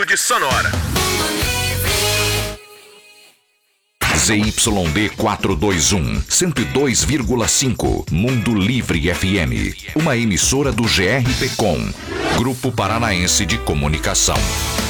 de Sonora. ZYD 421, 102,5, Mundo Livre FM. Uma emissora do GRPcom, Grupo Paranaense de Comunicação.